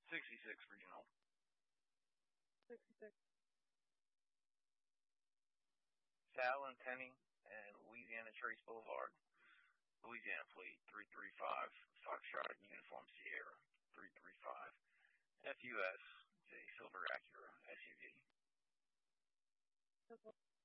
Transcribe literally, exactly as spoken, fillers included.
sixty-six Regional. sixty-six. Sal and Tenny and Louisiana Trace Boulevard. Louisiana Fleet, three three five, Foxtrot Uniform Sierra, three three five. F U S, it's a silver Acura S U V. Okay.